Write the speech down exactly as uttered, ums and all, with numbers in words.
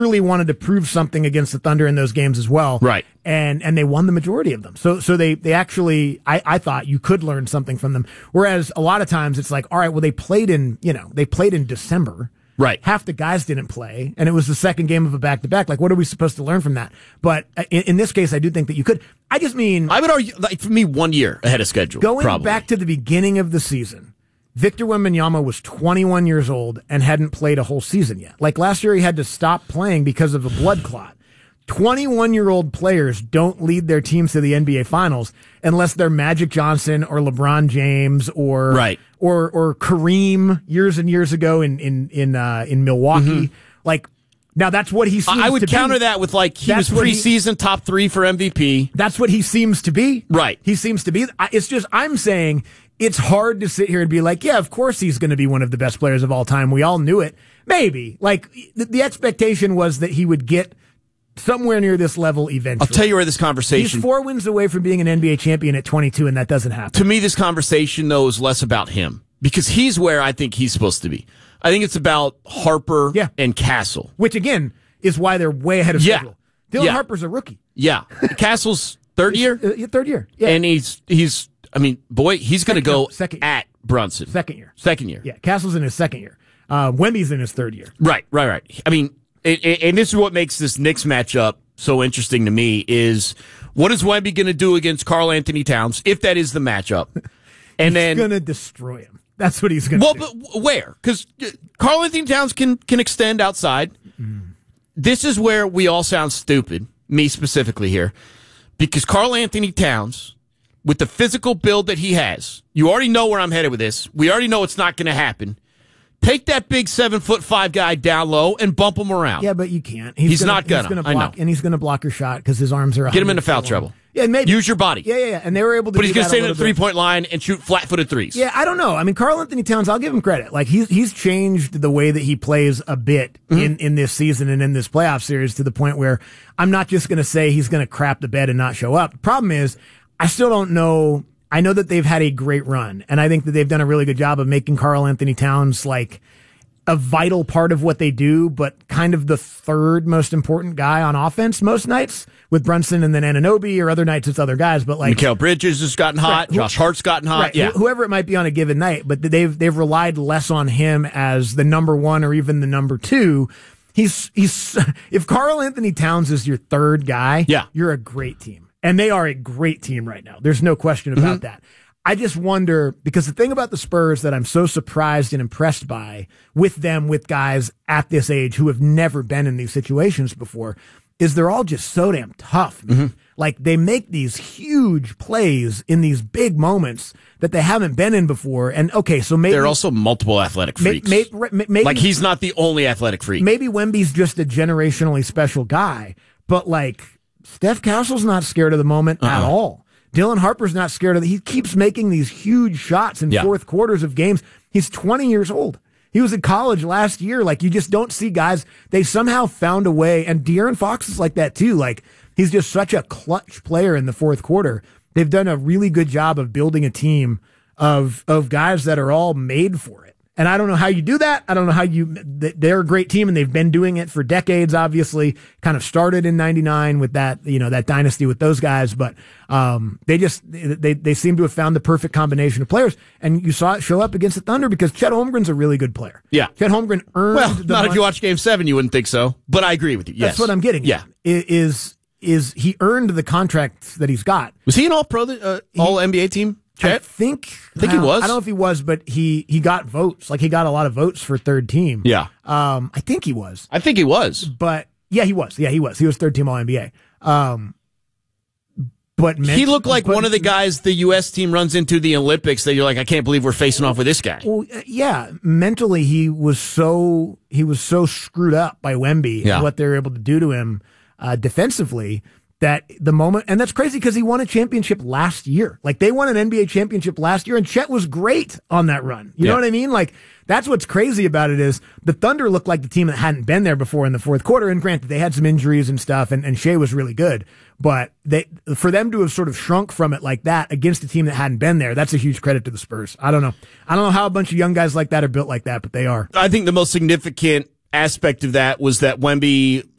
really wanted to prove something against the Thunder in those games as well. Right. And and they won the majority of them. So so they, they actually, I, I thought you could learn something from them. Whereas a lot of times it's like, all right, well, they played in, you know, they played in December. Right. Half the guys didn't play, and it was the second game of a back-to-back. Like, what are we supposed to learn from that? But in, in this case, I do think that you could. I just mean... I would argue, like, for me, one year ahead of schedule. Going probably. back to the beginning of the season, Victor Wembanyama was twenty-one years old and hadn't played a whole season yet. Like, last year he had to stop playing because of a blood clot. twenty-one-year-old players don't lead their teams to the N B A Finals unless they're Magic Johnson or LeBron James or right. or or Kareem years and years ago in in in uh, in Milwaukee. Mm-hmm. Like now, that's what he seems I would to counter be. that with like he that's was preseason he, top three for M V P. That's what he seems to be. Right. He seems to be. It's just I'm saying it's hard to sit here and be like, yeah, of course he's going to be one of the best players of all time. We all knew it. Maybe like the, the expectation was that he would get somewhere near this level eventually. I'll tell you where this conversation... He's four wins away from being an N B A champion at twenty-two, and that doesn't happen. To me, this conversation, though, is less about him. Because he's where I think he's supposed to be. I think it's about Harper yeah. and Castle. Which, again, is why they're way ahead of yeah. schedule. Dylan yeah. Harper's a rookie. Yeah. Castle's third year? Uh, third year, yeah. And he's, he's I mean, boy, he's going to go no, second at Brunson. Second year. Second year. Yeah, Castle's in his second year. Uh, Wemby's in his third year. Right, right, right. I mean... And this is what makes this Knicks matchup so interesting to me is what is Wemby going to do against Karl Anthony Towns, if that is the matchup? And he's then going to destroy him. That's what he's going to well, do. Well, but where? Because Karl Anthony Towns can, can extend outside. Mm. This is where we all sound stupid, me specifically here, because Karl Anthony Towns, with the physical build that he has, you already know where I'm headed with this. We already know it's not going to happen. Take that big seven foot five guy down low and bump him around. Yeah, but you can't. He's, he's gonna, not gonna. He's gonna I block, know. and he's going to block your shot because his arms are. Get him into foul trouble. Yeah, maybe use your body. Yeah, yeah, yeah. And they were able to. But do he's going to that stay at the three point line and shoot flat footed threes. Yeah, I don't know. I mean, Karl Anthony Towns. I'll give him credit. Like he's he's changed the way that he plays a bit mm-hmm. in in this season and in this playoff series to the point where I'm not just going to say he's going to crap the bed and not show up. The problem is, I still don't know. I know that they've had a great run, and I think that they've done a really good job of making Karl Anthony Towns like a vital part of what they do, but kind of the third most important guy on offense most nights with Brunson and then Anunoby, or other nights it's other guys. But like Mikal Bridges has gotten hot, right, Josh Hart's gotten hot, right, yeah, wh- whoever it might be on a given night. But they've they've relied less on him as the number one or even the number two. He's he's if Karl Anthony Towns is your third guy, yeah. you're a great team, and they are a great team right now. There's no question about mm-hmm. that. I just wonder, because the thing about the Spurs that I'm so surprised and impressed by with them, with guys at this age who have never been in these situations before, is they're all just so damn tough. Mm-hmm. Like they make these huge plays in these big moments that they haven't been in before. And okay, so maybe they're also multiple athletic freaks. May, may, maybe, like he's not the only athletic freak. Maybe Wemby's just a generationally special guy, but like Steph Castle's not scared of the moment uh-uh. at all. Dylan Harper's not scared of it. He keeps making these huge shots in yeah. fourth quarters of games. He's twenty years old. He was in college last year. Like, you just don't see guys. They somehow found a way. And De'Aaron Fox is like that, too. Like, he's just such a clutch player in the fourth quarter. They've done a really good job of building a team of of guys that are all made for it. And I don't know how you do that. I don't know how you, they're a great team and they've been doing it for decades, obviously. Kind of started in ninety-nine with that, you know, that dynasty with those guys. But um, they just, they, they seem to have found the perfect combination of players. And you saw it show up against the Thunder because Chet Holmgren's a really good player. Yeah. Chet Holmgren earned well, the not money. If you watch game seven, you wouldn't think so. But I agree with you. Yes. That's what I'm getting yeah. at. Is, is he earned the contract that he's got. Was he an all-pro, uh, all-N B A team? I think I think he was. I don't know if he was, but he, he got votes. Like, he got a lot of votes for third team. Yeah. Um, I think he was. I think he was. But, yeah, he was. Yeah, he was. He was third team All N B A. Um, but ment- he looked like but, one of the guys the U S team runs into the Olympics that you're like, I can't believe we're facing off with this guy. Well, yeah, mentally he was so he was so screwed up by Wemby yeah. and what they were able to do to him uh, defensively. That the moment, and that's crazy because he won a championship last year. Like, they won an N B A championship last year, and Chet was great on that run. You yeah. know what I mean? Like, that's what's crazy about it is the Thunder looked like the team that hadn't been there before in the fourth quarter. And granted, they had some injuries and stuff, and, and Shea was really good. But they, for them to have sort of shrunk from it like that against a team that hadn't been there, that's a huge credit to the Spurs. I don't know. I don't know how a bunch of young guys like that are built like that, but they are. I think the most significant aspect of that was that Wemby